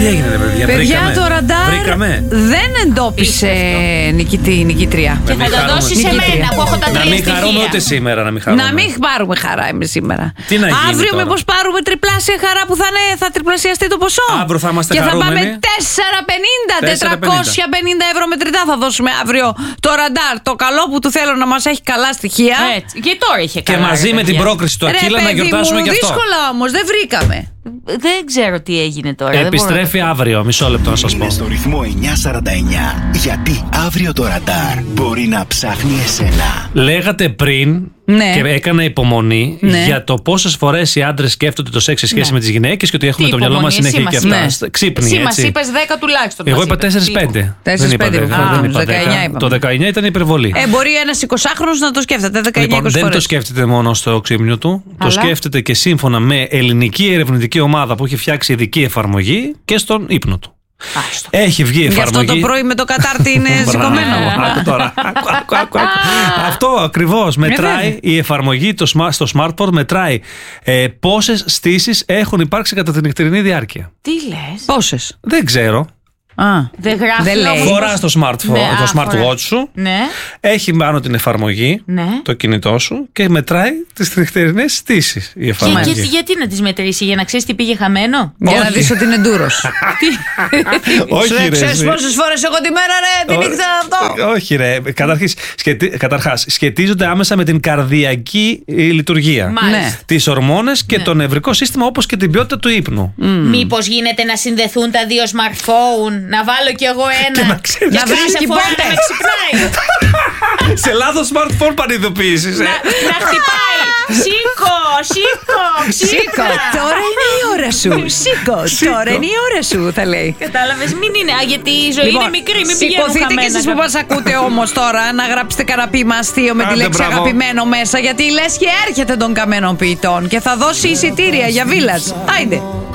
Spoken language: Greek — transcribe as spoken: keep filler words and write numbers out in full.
Τι έγινε, ρε παιδιά, παιδιά, βρήκαμε. το ραντάρ βρήκαμε. δεν εντόπισε νικητή, νικήτρια. Και θα το δώσει σε μένα που έχω τα τρία Να μην στοιχεία. χαρούμε ούτε σήμερα, να μην χαρούμε. Να μην πάρουμε χαρά εμείς σήμερα. Τι να γίνει αύριο τώρα? μήπως πάρουμε τριπλάσια χαρά που θα, είναι, θα τριπλασιαστεί το ποσό. Αύριο θα είμαστε και χαρούμενοι. θα πάμε τετρακόσια πενήντα, τετρακόσια πενήντα ευρώ μετρητά θα δώσουμε αύριο το ραντάρ. Το καλό που του θέλω να μας έχει καλά στοιχεία. Έτσι. Και τώρα είχε καλά. Και μαζί ρε, με την παιδιά. πρόκριση του Ακύλα να παιδί γιορτάσουμε μου, και αυτό. δύσκολα όμως, δεν βρήκαμε. Δεν ξέρω τι έγινε τώρα. Επιστρέφει αύριο, μισό λεπτό να σας πω. Είναι στο ρυθμό εννιακόσια σαράντα εννιά. Γιατί αύριο το ραντάρ μπορεί να ψάχνει εσένα. Λέγατε πριν, Ναι. και έκανα υπομονή, Ναι. για το πόσες φορές οι άντρες σκέφτονται το σεξ σε σχέση Ναι. με τις γυναίκες και ότι έχουμε Τι το μυαλό μας υπομονή, συνέχεια εσύ και μας αυτά. είπες. Ξύπνη, Εσύ μας έτσι. είπες δέκα τουλάχιστον. Εγώ μας είπα είπες. τέσσερα πέντε. Τέσσερις Δεν είπα πέντε. δέκα. Α, Δεν είπα δεκαεννιά δέκα. είπαμε. Το δεκαεννιά ήταν υπερβολή. Ε, μπορεί ένας εικοσάχρονος να το σκέφτεται δεκαεννιά Λοιπόν, είκοσι δεν το φορές. σκέφτεται μόνο στο ξύπνιο του. Το Αλλά- σκέφτεται και σύμφωνα με ελληνική ερευνητική ομάδα που έχει φτιάξει ειδική εφαρμογή και στον ύπνο του. Άστο. Έχει βγει Γι' εφαρμογή. αυτό το πρωί με το κατάρτι είναι Μπράβο, σηκωμένο. άκου τώρα. Άκου, άκου, άκου, άκου. Αυτό ακριβώς. Μετράει η εφαρμογή το smart- στο smartphone, μετράει ε, πόσες στήσεις έχουν υπάρξει κατά την νυχτερινή διάρκεια. Τι λες? Πόσες? Δεν ξέρω. Α, Δεν γράφει. Δεν λέει. όμως. Φοράς το smartphone, Ναι, το α, smartwatch φορά. σου. Ναι. Έχει πάνω την εφαρμογή, Ναι. το κινητό σου και μετράει τις νυχτερινές στήσεις η Και, εφαρμογή. και, γιατί να τις μετρήσει, για να ξέρεις τι πήγε χαμένο? για να Όχι. δεις ότι είναι ντούρος. Όχι, Σου ρε, ξέρεις εσύ. πόσες φορές εγώ τη μέρα ρε, τη νύχτα αυτό. Όχι ρε, καταρχάς, σχετι... καταρχάς σχετίζονται άμεσα με την καρδιακή ε, λειτουργία. Μάλιστα. Ναι. Τις ορμόνες και το νευρικό σύστημα όπως και την ποιότητα του ύπνου. Μήπως γίνεται να συνδεθούν τα δύο smartphone, να βάλω κι εγώ ένα. Και να ξέρεις. Για Να βρεις κάθε και φορά πότε. να με ξυπνάει. Σε λάθος smartphone πανειδοποίησης. να, να χτυπάει. Σήκω, σήκω, Σήκω, ξύπνα. τώρα είναι η ώρα σου. Σήκω, τώρα είναι η ώρα σου, θα λέει. Κατάλαβες, μην είναι. Α, γιατί η ζωή είναι μικρή, μην πηγαίνουν σηκωθείτε χαμένα. και εσείς που μας ακούτε όμως τώρα να γράψετε κανένα ποίημα αστείο με τη Άντε, λέξη μπράβο. αγαπημένο μέσα, γιατί η Λέσχη έρχεται των καμένων ποιητών και θα δώσει εισιτήρια για βίλατς. Άιντε.